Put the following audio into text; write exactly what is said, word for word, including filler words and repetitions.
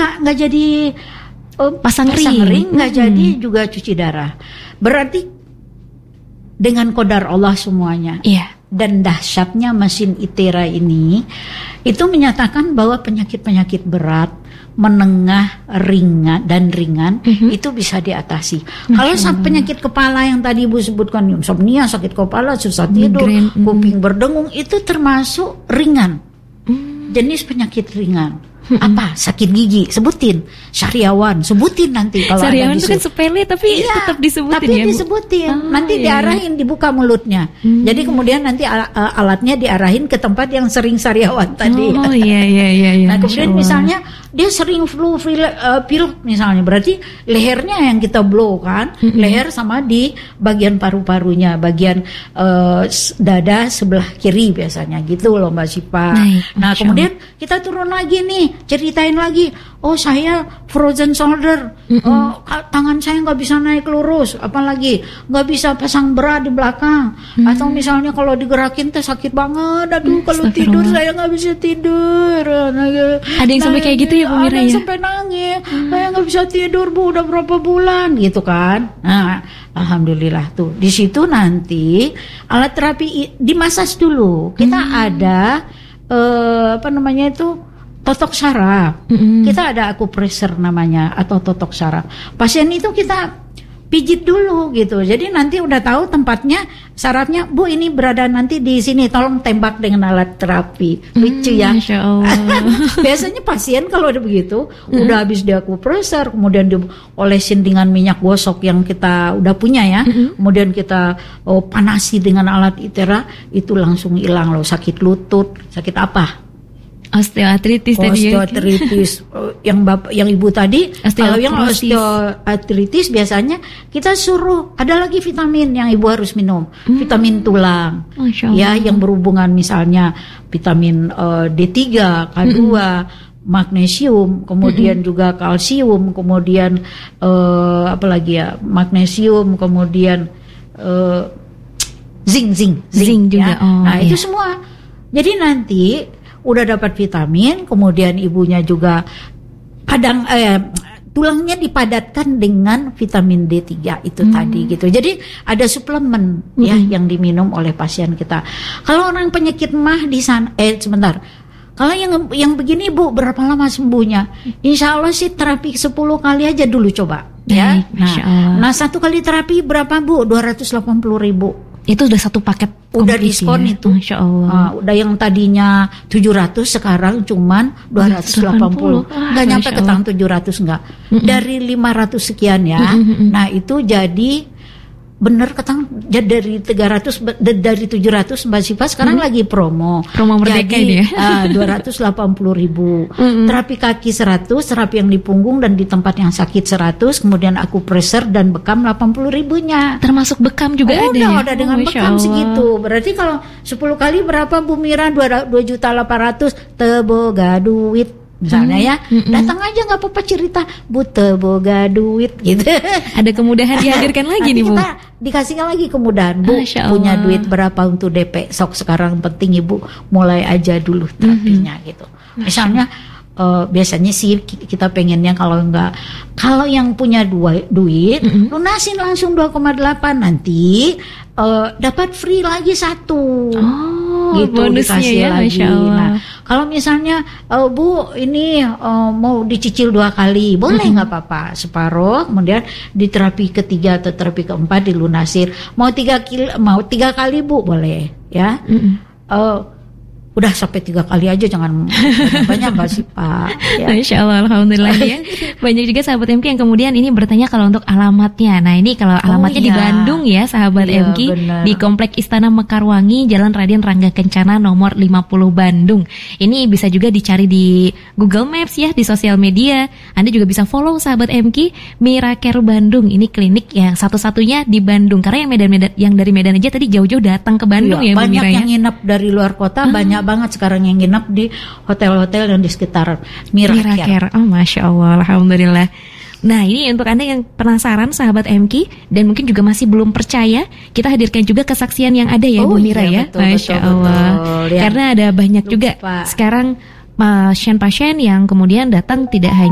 nggak nggak jadi uh, pasang, pasang ring, ring nggak hmm. jadi juga cuci darah. Berarti dengan qadar Allah semuanya. Iya. Dan dahsyatnya mesin ITERA ini itu menyatakan bahwa penyakit-penyakit berat, menengah, ringan dan ringan mm-hmm. itu bisa diatasi. Mm-hmm. Kalau penyakit kepala yang tadi Ibu sebutkan, insomnia, sakit kepala, susah tidur, mm-hmm. kuping berdengung, itu termasuk ringan. Mm-hmm. Jenis penyakit ringan. Mm-hmm. Apa? Sakit gigi, sebutin. Sariawan, sebutin nanti kalau Sariawan ada itu kan sepele tapi iya, tetap disebutin tapi ya, Bu? disebutin. Oh, nanti iya. diarahin, dibuka mulutnya. Hmm. Jadi kemudian nanti al- alatnya diarahin ke tempat yang sering sariawan tadi. Oh iya iya iya. iya. Nah kemudian misalnya dia sering flu flu uh, pilek misalnya, berarti lehernya yang kita blow kan, mm-hmm. leher sama di bagian paru-parunya, bagian uh, dada sebelah kiri biasanya gitu loh Mbak Sipa. Naik, nah kemudian kita turun lagi nih, ceritain lagi, oh saya frozen shoulder, mm-hmm. oh tangan saya nggak bisa naik lurus, apalagi nggak bisa pasang bra di belakang, mm-hmm. atau misalnya kalau digerakin teh sakit banget, aduh kalau tidur saya nggak bisa tidur. Nah, ada yang nah, sampai kayak gitu ya Bu Mira ada yang ya? sampai nangis, hmm. saya nggak bisa tidur Bu, udah berapa bulan gitu kan. Nah alhamdulillah tuh di situ nanti alat terapi dimasas dulu. Kita hmm. ada uh, apa namanya itu totok saraf. Mm-hmm. Kita ada akupressure namanya atau totok saraf. Pasien itu kita pijit dulu gitu. Jadi nanti udah tahu tempatnya sarafnya, Bu ini berada nanti di sini, tolong tembak dengan alat terapi. Lucu mm, ya. Masya Allah. Biasanya pasien kalau udah begitu, mm. udah habis di akupressure, kemudian diolesin dengan minyak gosok yang kita udah punya ya. Mm-hmm. Kemudian kita oh, panasi dengan alat ITERA, itu langsung hilang loh sakit lutut, sakit apa? Osteoartritis tadi ya. Osteoartritis yang bapak yang ibu tadi kalau yang osteoartritis biasanya kita suruh ada lagi vitamin yang ibu harus minum, hmm. vitamin tulang ya yang berhubungan misalnya vitamin uh, D tiga, K dua, hmm. magnesium, kemudian hmm. juga kalsium, kemudian uh, apa lagi ya, magnesium, kemudian uh, zinc zinc zinc, zinc juga. Ya. Oh, nah iya. itu semua. Jadi nanti udah dapat vitamin, kemudian ibunya juga kadang eh, tulangnya dipadatkan dengan vitamin D tiga itu hmm. tadi gitu. Jadi ada suplemen hmm. ya yang diminum oleh pasien kita. Kalau orang penyakit mah di sana eh sebentar. Kalau yang yang begini Bu, berapa lama sembuhnya? Insya Allah sih terapi sepuluh kali aja dulu coba ya. Nah, nah satu kali terapi berapa Bu? dua ratus delapan puluh ribu. Itu udah satu paket udah diskon ya? Itu. Masya Allah. Uh, udah yang tadinya tujuh ratus sekarang cuman dua ratus delapan puluh. Enggak nyampe ke tahun tujuh ratus enggak. Mm-mm. Dari lima ratus sekian ya. Mm-mm. Nah, itu jadi bener ketang dari tiga ratus dari tujuh ratus Mbak Siva sekarang hmm. lagi promo. Promo merdeka jadi, ini ya. uh, dua ratus delapan puluh ribu. Hmm. Terapi kaki seratus, terapi yang di punggung dan di tempat yang sakit seratus, kemudian akupressure dan bekam delapan puluh ribunya. Termasuk bekam juga oh, ada ya? Udah dengan oh, bekam segitu. Berarti kalau sepuluh kali berapa Bu Mira? dua juta delapan ratus teboga duit. Misalnya ya, mm-mm. datang aja nggak apa-apa cerita, Bu teboga duit gitu. Ada kemudahan dihadirkan lagi nih Bu. Kita dikasihkan lagi kemudahan, Bu punya duit berapa untuk D P? Sok sekarang penting Ibu mulai aja dulu terapinya mm-hmm. gitu. Misalnya uh, biasanya sih kita pengennya kalau enggak, kalau yang punya dua, duit mm-hmm. lunasin langsung dua koma delapan nanti uh, dapat free lagi satu. Oh, gitu bonusnya dikasih ya, lagi. Masya Allah. Nah, kalau misalnya uh, Bu ini uh, mau dicicil dua kali, boleh nggak mm-hmm. apa-apa, separuh, kemudian di terapi ketiga atau terapi keempat dilunasir. Mau tiga kili, mau tiga kali Bu boleh, ya. Mm-hmm. Uh, udah sampai tiga kali aja, jangan banyak Mbak Sipa. Ya. Masya Allah, alhamdulillah ya. Banyak juga sahabat M K yang kemudian ini bertanya kalau untuk alamatnya. Nah ini kalau alamatnya oh, iya. di Bandung ya sahabat iya, M K, bener. Di Komplek Istana Mekarwangi, Jalan Raden Rangga Kencana nomor lima puluh Bandung. Ini bisa juga dicari di Google Maps ya, di sosial media. Anda juga bisa follow sahabat M K, Miracare Bandung. Ini klinik yang satu-satunya di Bandung. Karena yang Medan-Medan, yang dari Medan aja tadi jauh-jauh datang ke Bandung iya, ya. Banyak Mira, yang ya? nginep dari luar kota, hmm. banyak banget sekarang yang nginep di hotel-hotel yang di sekitar Miracare. Miracare. Oh, Masya Allah, alhamdulillah. Nah ini untuk Anda yang penasaran sahabat M K dan mungkin juga masih belum percaya, kita hadirkan juga kesaksian yang ada ya oh, Bu Mira iya, ya. Betul, Masya betul, Allah. Betul, ya. Karena ada banyak Lupa. juga sekarang pasien-pasien yang kemudian datang tidak hanya